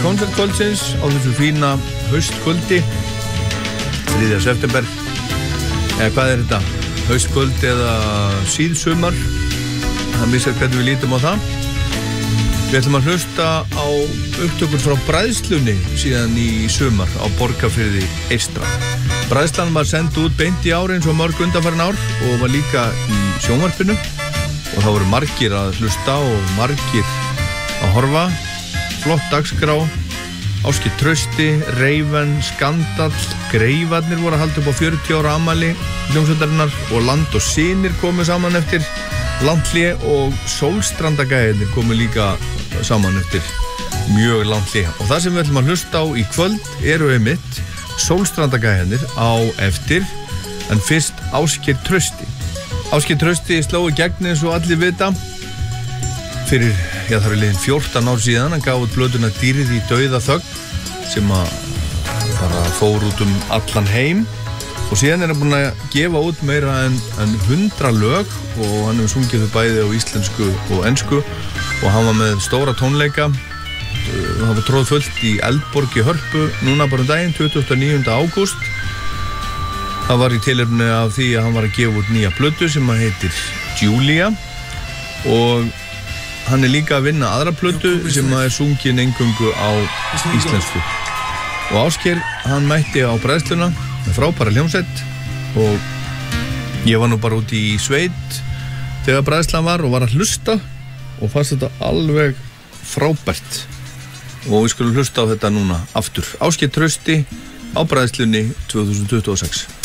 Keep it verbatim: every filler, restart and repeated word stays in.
konsertkvöldsins á þessu fína haustkvöldi þriðja september. Eða hvað er þetta? Haustkvöld eða síðsumar? Það missar hvernig við lítum á það. Við ætlum að hlusta á upptökur frá bræðslunni síðan í sumar á Borgarfirði eystra. Bræðslan var send út beint í ár eins og mörg undanfarin ár og var líka í sjónvarpinu og það voru margir að hlusta og margir að horfa. Flott dagskrá, Ásgeir Trausti, Reiven, Skandall, Greifarnir voru að halda upp á fjörutíu ára afmæli hljómsveitarinnar og Land og Synir komu saman eftir landhlé og Sólstrandagæðinir komu líka saman eftir mjög landhlé. Og það sem við ætlum að hlusta á í kvöld eru einmitt Sólstrandagæðinir á eftir, en fyrst Ásgeir Trausti. Ásgeir Trausti sló í gegn eins og allir vita fyrir, já það er liðin fjórtán ár síðan. Hann gaf út plötuna Dýrið í dauða þögn sem að bara fór út um allan heim og síðan er hann búinn að gefa út meira en, en hundra lög og hann hefur sungið þau bæði á íslensku og ensku og hann var með stóra tónleika. Það var tróð fullt í Eldborg í Hörpu núna bara um daginn, tuttugasta og níunda ágúst. Það var í tilefni af því að hann var að gefa út nýja plötu sem að heitir Julia og hann er líka að vinna aðra plötu sem að er sungin eingöngu á íslensku. Og Ásgeir, hann mætti á bræðsluna með frábæra hljómsveit og ég var nú bara út í sveit þegar bræðslan var og var að hlusta og fannst þetta alveg frábært. Og við skulum hlusta á þetta núna aftur. Ásgeir Trausti á bræðslunni tvö þúsund tuttugu og sex.